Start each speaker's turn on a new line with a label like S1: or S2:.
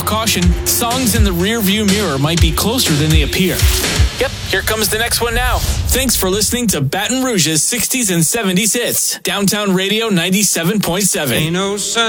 S1: of caution. Songs in the rear-view mirror might be closer than they appear. Yep, here comes the next one now. Thanks for listening to Baton Rouge's 60s and 70s hits. Downtown Radio 97.7.
S2: Ain't no sun